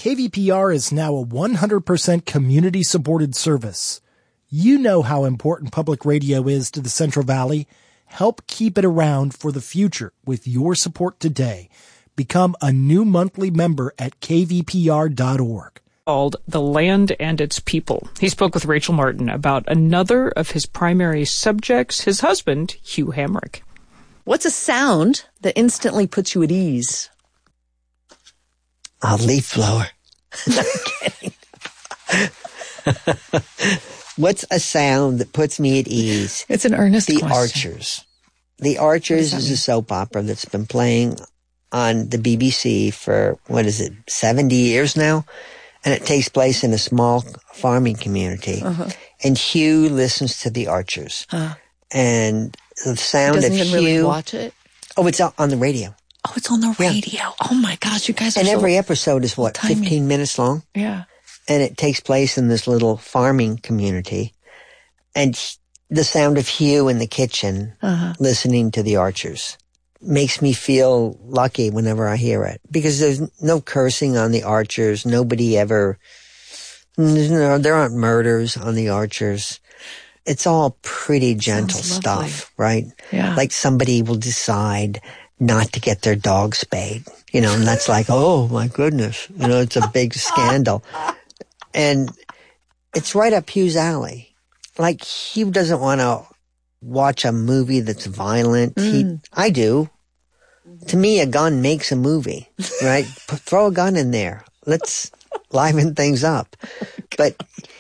KVPR is now a 100% community-supported service. You know how important public radio is to the Central Valley. Help keep it around for the future with your support today. Become a new monthly member at kvpr.org. Called The Land and Its People. He spoke with Rachel Martin about another of his primary subjects, his husband, Hugh Hamrick. What's a sound that instantly puts you at ease? A leaf blower. No, I'm kidding. What's a sound that puts me at ease? It's an earnest question. The Archers. The Archers is a soap opera that's been playing on the BBC for, 70 years now? And it takes place in a small farming community. Uh-huh. And Hugh listens to the Archers. And the sound of Hugh... Doesn't even really watch it? Oh, it's on the radio. Oh, it's on the radio. Yeah. Oh, my gosh, you guys are And every episode is, 15 minutes long? Yeah. And it takes place in this little farming community. And the sound of Hugh in the kitchen listening to the Archers makes me feel lucky whenever I hear it. Because there's no cursing on the Archers. There aren't murders on the Archers. It's all pretty gentle stuff, right? Yeah. Like somebody will decide not to get their dog spayed, and that's like, oh my goodness, it's a big scandal. And it's right up Hugh's alley. Like, Hugh doesn't want to watch a movie that's violent. I do. To me, a gun makes a movie, right? Throw a gun in there. Let's liven things up. But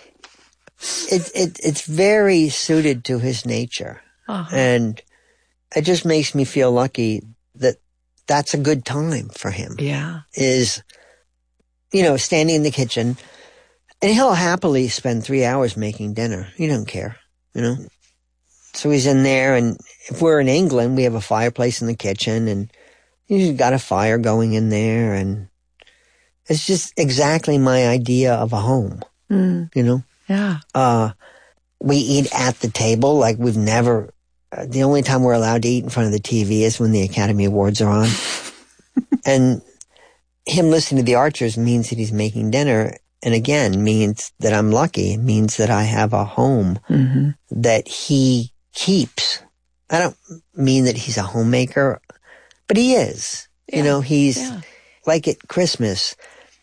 it's very suited to his nature. And it just makes me feel lucky that that's a good time for him. Yeah. Is, standing in the kitchen, and he'll happily spend 3 hours making dinner. He doesn't care, So he's in there, and if we're in England, we have a fireplace in the kitchen, and he's got a fire going in there, and it's just exactly my idea of a home, Yeah. We eat at the table like we've never... the only time we're allowed to eat in front of the TV is when the Academy Awards are on. And him listening to the Archers means that he's making dinner, and again, means that I'm lucky. It means that I have a home that he keeps. I don't mean that he's a homemaker, but he is. Yeah. He's like at Christmas.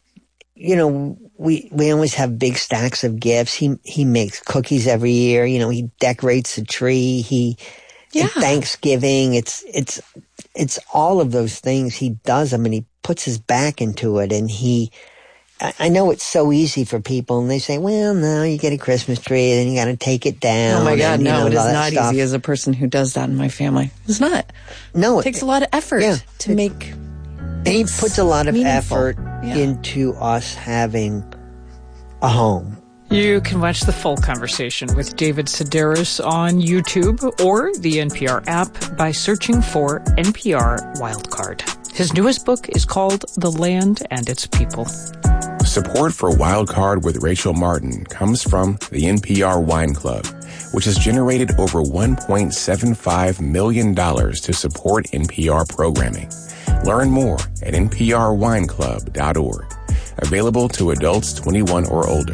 We always have big stacks of gifts. He makes cookies every year. He decorates the tree. At Thanksgiving, it's all of those things he does. I mean, he puts his back into it, and I know it's so easy for people, and they say, well, no, you get a Christmas tree, then you got to take it down. Oh my God, no, it is not stuff. easy as a person who does that in my family. It's not. No. It takes a lot of effort to make. And he puts a lot of meaningful effort into us having a home. You can watch the full conversation with David Sedaris on YouTube or the NPR app by searching for NPR Wildcard. His newest book is called The Land and Its People. Support for Wildcard with Rachel Martin comes from the NPR Wine Club, which has generated over $1.75 million to support NPR programming. Learn more at nprwineclub.org. Available to adults 21 or older.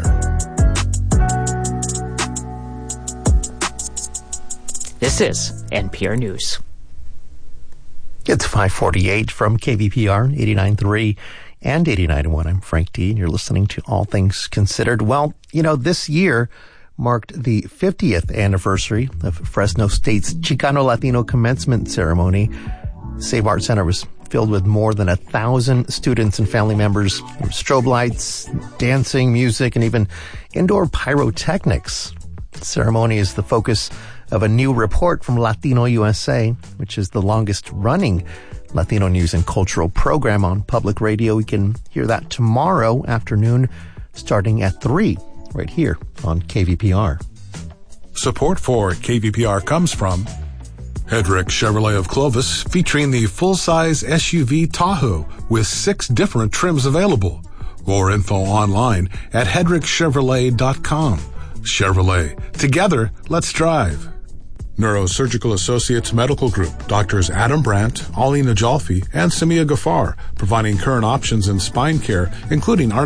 This is NPR News. It's 5:48 from KVPR 89.3 and 89.1. I'm Frank D, and you're listening to All Things Considered. Well, this year marked the 50th anniversary of Fresno State's Chicano Latino commencement ceremony. Save Art Center was filled with more than 1,000 students and family members. There were strobe lights, dancing, music, and even indoor pyrotechnics. The ceremony is the focus of a new report from Latino USA, which is the longest-running Latino news and cultural program on public radio. We can hear that tomorrow afternoon, starting at 3, right here on KVPR. Support for KVPR comes from Hedrick Chevrolet of Clovis, featuring the full-size SUV Tahoe with 6 different trims available. More info online at hedrickchevrolet.com. Chevrolet. Together, let's drive. Neurosurgical Associates Medical Group, Doctors Adam Brandt, Ali Najalfi, and Samia Ghaffar, providing current options in spine care, including